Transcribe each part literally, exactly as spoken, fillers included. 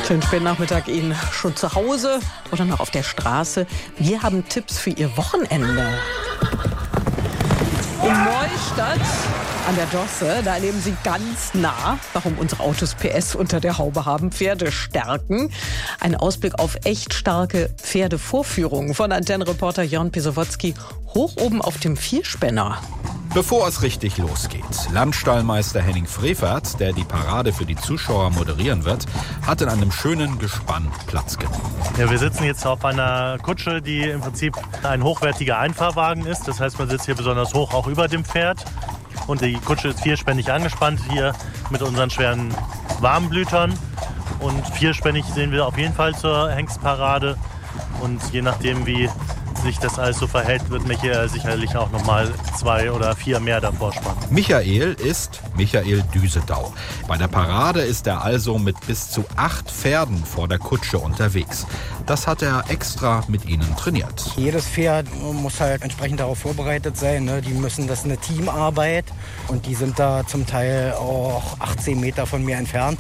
Schönen späten Nachmittag Ihnen schon zu Hause oder noch auf der Straße. Wir haben Tipps für Ihr Wochenende. In Neustadt an der Dosse, da erleben Sie ganz nah, warum unsere Autos P S unter der Haube haben, Pferdestärken. Ein Ausblick auf echt starke Pferdevorführungen von Antennenreporter Jörn Pisowotzki hoch oben auf dem Vierspänner. Bevor es richtig losgeht, Landstallmeister Henning Frevert, der die Parade für die Zuschauer moderieren wird, hat in einem schönen Gespann Platz genommen. Ja, wir sitzen jetzt auf einer Kutsche, die im Prinzip ein hochwertiger Einfahrwagen ist. Das heißt, man sitzt hier besonders hoch auch über dem Pferd. Und die Kutsche ist vierspännig angespannt hier mit unseren schweren Warmblütern. Und vierspännig sehen wir auf jeden Fall zur Hengstparade. Und je nachdem, wie sich das alles so verhält, wird Michael sicherlich auch nochmal zwei oder vier mehr davor spannen. Michael ist Michael Düsedau. Bei der Parade ist er also mit bis zu acht Pferden vor der Kutsche unterwegs. Das hat er extra mit ihnen trainiert. Jedes Pferd muss halt entsprechend darauf vorbereitet sein. Ne? Die müssen, das ist eine Teamarbeit und die sind da zum Teil auch achtzehn Meter von mir entfernt.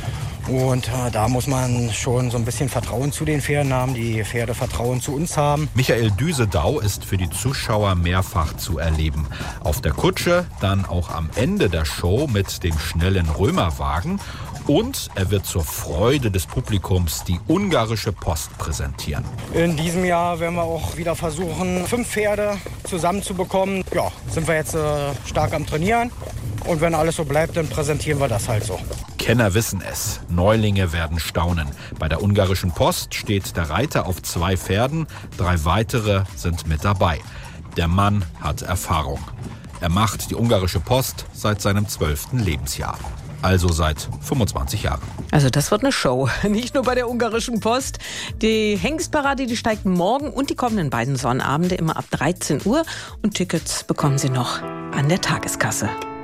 Und äh, da muss man schon so ein bisschen Vertrauen zu den Pferden haben, die Pferde Vertrauen zu uns haben. Michael Düsedau ist für die Zuschauer mehrfach zu erleben. Auf der Kutsche, dann auch am Ende der Show mit dem schnellen Römerwagen. Und er wird zur Freude des Publikums die ungarische Post präsentieren. In diesem Jahr werden wir auch wieder versuchen, fünf Pferde zusammenzubekommen. Ja, sind wir jetzt äh, stark am Trainieren. Und wenn alles so bleibt, dann präsentieren wir das halt so. Kenner wissen es, Neulinge werden staunen. Bei der ungarischen Post steht der Reiter auf zwei Pferden, drei weitere sind mit dabei. Der Mann hat Erfahrung. Er macht die ungarische Post seit seinem zwölften Lebensjahr. Also seit fünfundzwanzig Jahren. Also das wird eine Show. Nicht nur bei der ungarischen Post. Die Hengstparade, die steigt morgen und die kommenden beiden Sonnabende immer ab dreizehn Uhr. Und Tickets bekommen Sie noch an der Tageskasse.